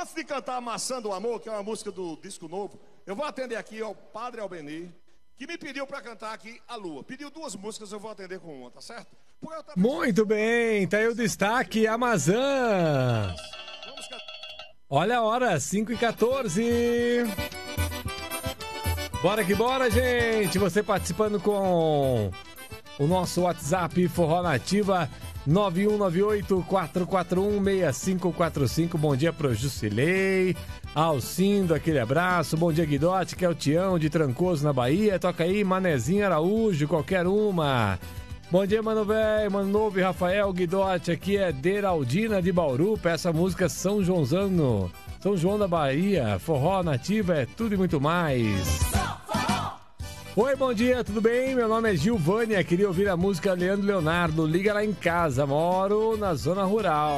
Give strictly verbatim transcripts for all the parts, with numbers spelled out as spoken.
antes de cantar Amassando o Amor, que é uma música do disco novo, eu vou atender aqui ao Padre Albeni, que me pediu para cantar aqui a Lua. Pediu duas músicas, eu vou atender com uma, tá certo? Tava... Muito bem, tá aí o destaque, Amazã. Olha a hora, cinco e quatorze. Bora que bora, gente. Você participando com o nosso WhatsApp Forró Nativa nove um nove oito, quatro quatro um, seis cinco quatro cinco. Bom dia pro Jusilei, Alcindo, aquele abraço. Bom dia, Guidote, que é o Tião de Trancoso, na Bahia. Toca aí, Manezinho Araújo, qualquer uma. Bom dia, Mano Velho, Mano Novo e Rafael Guidote. Aqui é Deraldina de Bauru. Peça a música São Joãozano, São João da Bahia. Forró Nativa é tudo e muito mais. Oi, bom dia, tudo bem? Meu nome é Gilvânia, queria ouvir a música Leandro Leonardo, Liga Lá em Casa, moro na zona rural.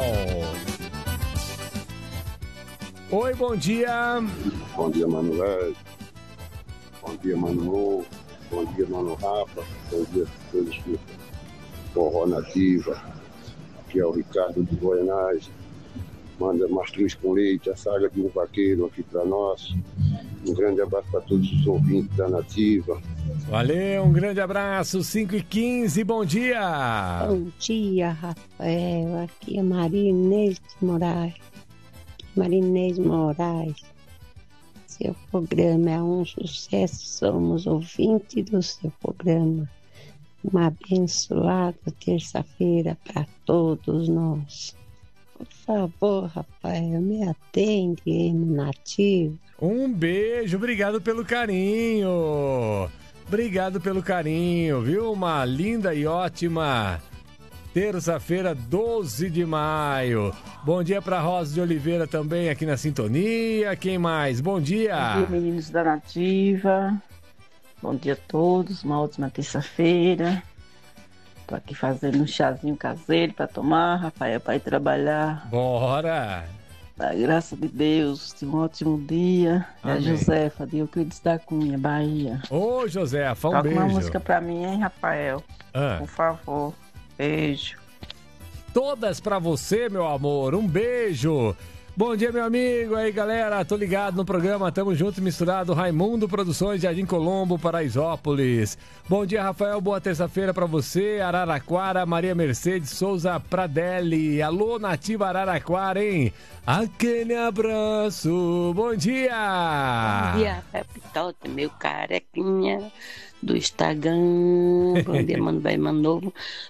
Oi, bom dia. Bom dia, Mano Velho. Bom dia, Mano Novo. Bom dia, Mano Rafa. Bom dia a todos que Forró Nativa. Aqui é o Ricardo de Goianás. Manda mastruz com leite, a saga de um vaqueiro aqui para nós. Um grande abraço para todos os ouvintes da Nativa. Valeu, um grande abraço, cinco e quinze, bom dia. Bom dia, Rafael. Aqui é Maria Inês de Moraes. Maria Inês Moraes. Seu programa é um sucesso, somos ouvintes do seu programa. Uma abençoada terça-feira para todos nós. Por favor, Rafael, me atende aí no Nativo. Um beijo, obrigado pelo carinho. Obrigado pelo carinho, viu? Uma linda e ótima terça-feira, doze de maio. Bom dia para Rosa de Oliveira também aqui na sintonia. Quem mais? Bom dia. Bom dia, meninos da Nativa. Bom dia a todos, uma ótima terça-feira. Tô aqui fazendo um chazinho caseiro para tomar, Rafael, para ir trabalhar. Bora! Da graça de Deus, um ótimo dia. Amém. É a Josefa, de Euclides da Cunha, Bahia. Ô, Josefa, um Toca beijo. uma música pra mim, hein, Rafael? Ah. Por favor. Beijo. Todas pra você, meu amor. Um beijo. Bom dia, meu amigo. Aí, galera, tô ligado no programa. Tamo junto e misturado. Raimundo Produções, Jardim Colombo, Paraisópolis. Bom dia, Rafael. Boa terça-feira pra você. Araraquara, Maria Mercedes Souza Pradelli. Alô, Nativa Araraquara, hein? Aquele abraço. Bom dia. Bom dia, Rafael Pitote, meu carequinha do Instagram. Bom dia, Mano Velho, Mano Novo.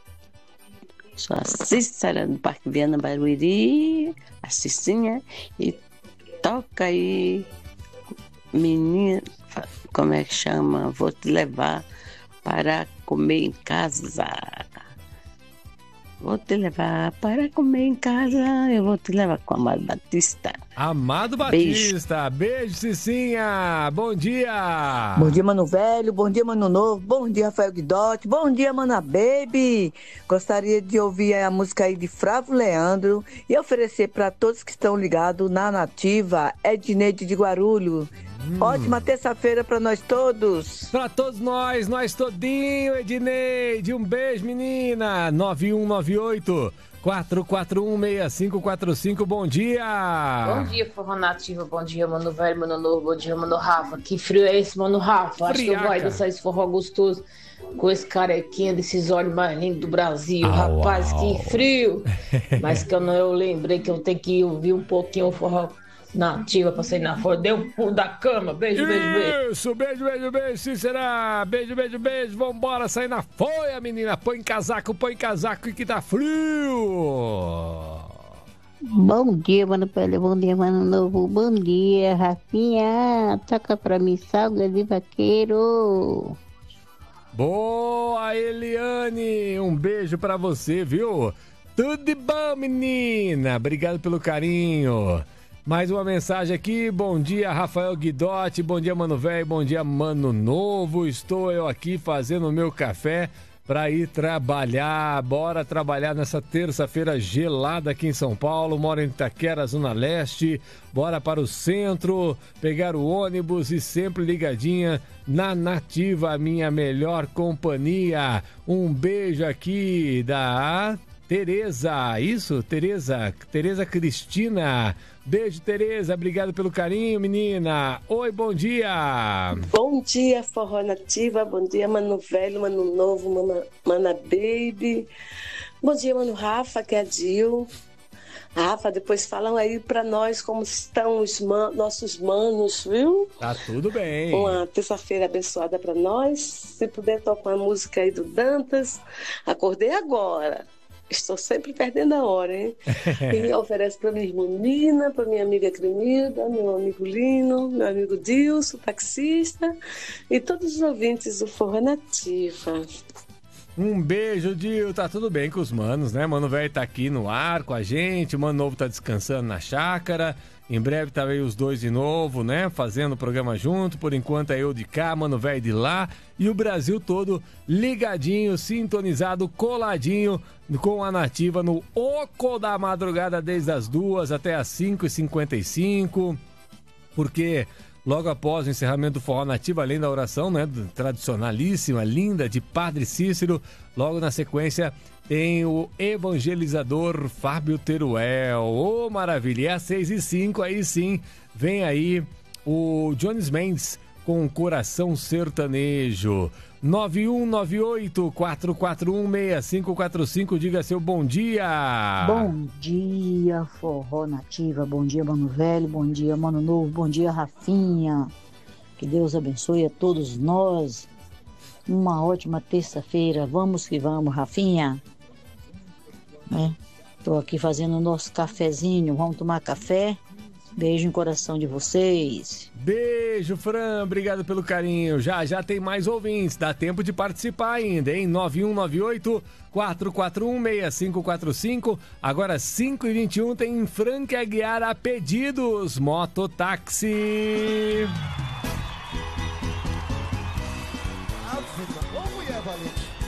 Sou a Cícera do Parque Viana Barueri, a Cicinha, e toca aí, menina, como é que chama? Vou te levar para comer em casa. Vou te levar para comer em casa, eu vou te levar com Amado Batista. Amado Batista, beijo, beijo Cicinha, bom dia. Bom dia, Mano Velho, bom dia, Mano Novo, bom dia, Rafael Guidotti, bom dia, Mana Baby. Gostaria de ouvir a música aí de Fravo Leandro e oferecer para todos que estão ligados na Nativa, Edneide de Guarulhos. Hum. Ótima terça-feira para nós todos. Para todos nós, nós todinho, Edneide. Um beijo, menina. nove um nove oito, quatro quatro um, seis cinco quatro cinco. Bom dia. Bom dia, Forró Nativa. Bom dia, Mano Velho, Mano Novo. Bom dia, Mano Rafa. Que frio é esse, Mano Rafa? Acho Friaca. que eu vou dançar esse forró gostoso com esse carequinha desses olhos mais lindos do Brasil. Au, Rapaz, au. que frio. Mas que eu não eu lembrei que eu tenho que ouvir um pouquinho o forró Nativa pra sair na fora. Deu um pulo da cama. Beijo, beijo, beijo. Isso, beijo, beijo, beijo, Cícera. Beijo, beijo, beijo. Vambora sair na folha, menina. Põe casaco, põe casaco que tá frio. Bom dia, Mano Velho, bom dia, Mano Novo, bom dia, Rafinha. Toca pra mim, salga de vaqueiro. Boa, Eliane. Um beijo pra você, viu? Tudo de bom, menina. Obrigado pelo carinho. Mais uma mensagem aqui, bom dia Rafael Guidotti, bom dia Mano Velho, bom dia Mano Novo, estou eu aqui fazendo o meu café para ir trabalhar, bora trabalhar nessa terça-feira gelada aqui em São Paulo, moro em Itaquera, Zona Leste, bora para o centro, pegar o ônibus e sempre ligadinha na Nativa, a minha melhor companhia. Um beijo aqui da Tereza, isso? Tereza, Tereza Cristina. Beijo, Tereza, obrigado pelo carinho, menina. Oi, bom dia. Bom dia, Forró Nativa, bom dia, Mano Velho, Mano Novo, Mana, Mana Baby. Bom dia, Mano Rafa, que é a Dil. Rafa, depois falam aí pra nós como estão os man- nossos manos, viu? Tá tudo bem. Uma terça-feira abençoada pra nós. Se puder tocar uma música aí do Dantas, acordei agora. Estou sempre perdendo a hora, hein? E oferece para minha irmã Nina, para minha amiga Cremilda, meu amigo Lino, meu amigo Dilson, taxista, e todos os ouvintes do Forró Nativa. Um beijo, Dil. Tá tudo bem com os manos, né? Mano Velho tá aqui no ar com a gente. O Mano Novo tá descansando na chácara. Em breve tá aí os dois de novo, né? Fazendo o programa junto. Por enquanto é eu de cá, Mano Velho de lá. E o Brasil todo ligadinho, sintonizado, coladinho com a Nativa no Oco da Madrugada, desde as duas até as cinco e cinquenta e cinco. Porque logo após o encerramento do Forró Nativa, além da oração, né, tradicionalíssima, linda, de Padre Cícero, logo na sequência tem o evangelizador Fábio Teruel. Ô, maravilha! E às seis e cinco, aí sim, vem aí o Jones Mendes com Coração Sertanejo. nove um nove oito, quatro quatro um, seis cinco quatro cinco, diga seu bom dia. Bom dia, Forró Nativa, bom dia, Mano Velho, bom dia, Mano Novo, bom dia, Rafinha. Que Deus abençoe a todos nós. Uma ótima terça-feira, vamos que vamos, Rafinha. Estou aqui fazendo o nosso cafezinho, vamos tomar café? Beijo no coração de vocês. Beijo, Fran, obrigado pelo carinho. Já, já tem mais ouvintes, dá tempo de participar ainda, hein? nove um nove oito, quatro quatro um, seis cinco quatro cinco. Agora cinco e vinte e um tem Frank Aguiar a pedidos. Mototáxi. Ô, mulher valente.